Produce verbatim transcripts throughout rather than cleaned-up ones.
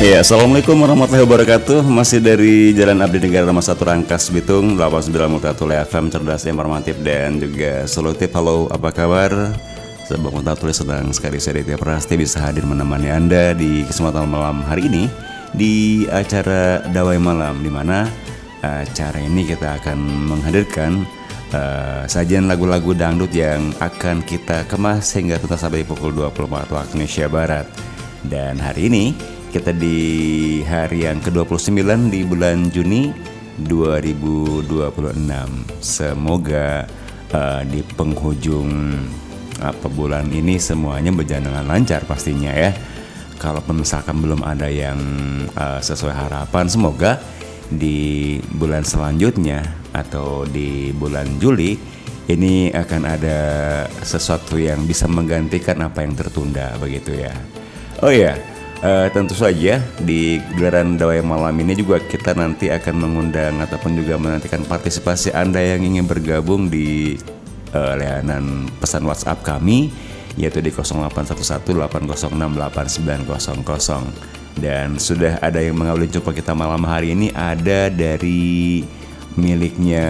Ya, Assalamualaikum warahmatullahi wabarakatuh. Masih dari Jalan Abdi Negara nomor satu Rangkas Bitung, delapan puluh sembilan Multatuli F M, cerdas, informatif dan juga solutif. Halo, apa kabar? Sahabat Multatuli, senang sekali saya Ditya Prasti bisa hadir menemani Anda di kesempatan malam hari ini di acara Dawai Malam, di mana acara ini kita akan menghadirkan uh, sajian lagu-lagu dangdut yang akan kita kemas hingga tuntas sampai pukul dua puluh empat waktu Indonesia Barat. Dan hari ini kita di hari yang ke dua puluh sembilan di bulan Juni dua ribu dua puluh enam. Semoga uh, di penghujung apa bulan ini semuanya berjalan dengan lancar pastinya ya. Kalaupun misalkan belum ada yang uh, sesuai harapan, semoga di bulan selanjutnya atau di bulan Juli ini akan ada sesuatu yang bisa menggantikan apa yang tertunda begitu ya. Oh ya. Uh, tentu saja di gelaran Dawai Malam ini juga kita nanti akan mengundang ataupun juga menantikan partisipasi Anda yang ingin bergabung di uh, layanan pesan WhatsApp kami, yaitu di nol delapan satu satu delapan nol enam delapan sembilan nol nol. Dan sudah ada yang mengawali jumpa kita malam hari ini, ada dari miliknya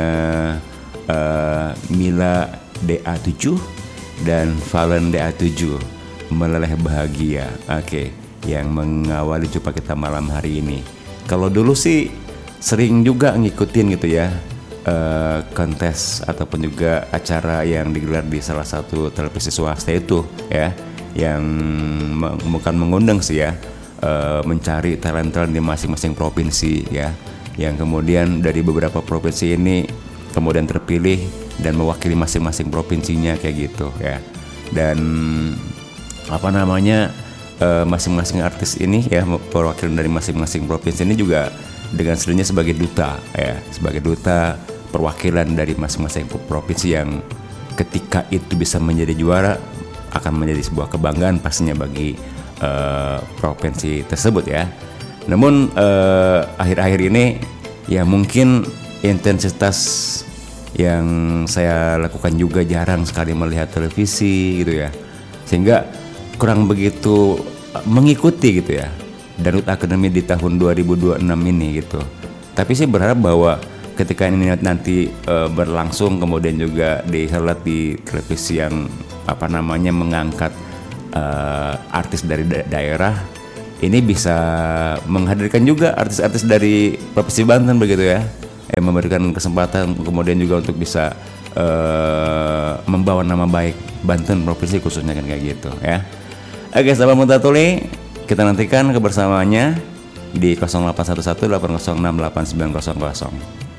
uh, Mila D A tujuh dan Valen D A tujuh, Meleleh Bahagia. Oke, okay, yang mengawali jumpa kita malam hari ini. Kalau dulu sih sering juga ngikutin gitu ya uh, kontes ataupun juga acara yang digelar di salah satu televisi swasta itu ya, yang m- bukan mengundang sih ya, uh, mencari talent-talent di masing-masing provinsi ya, yang kemudian dari beberapa provinsi ini kemudian terpilih dan mewakili masing-masing provinsinya kayak gitu ya. Dan apa namanya, Uh, masing-masing artis ini ya, perwakilan dari masing-masing provinsi ini juga dengan sendirinya sebagai duta ya, sebagai duta perwakilan dari masing-masing provinsi yang ketika itu bisa menjadi juara akan menjadi sebuah kebanggaan pastinya bagi uh, provinsi tersebut ya. Namun uh, akhir-akhir ini ya mungkin intensitas yang saya lakukan juga jarang sekali melihat televisi gitu ya, sehingga kurang begitu mengikuti gitu ya Dangdut Academy di tahun dua ribu dua puluh enam ini gitu. Tapi sih berharap bahwa ketika ini nanti e, berlangsung kemudian juga dihelat di televisi yang apa namanya mengangkat e, artis dari da- daerah ini bisa menghadirkan juga artis-artis dari Provinsi Banten begitu ya, eh, memberikan kesempatan kemudian juga untuk bisa e, membawa nama baik Banten provinsi khususnya kan kayak gitu ya. Oke, sahabat Multatuli, kita nantikan kebersamaannya di nol delapan satu satu delapan nol enam delapan sembilan nol nol.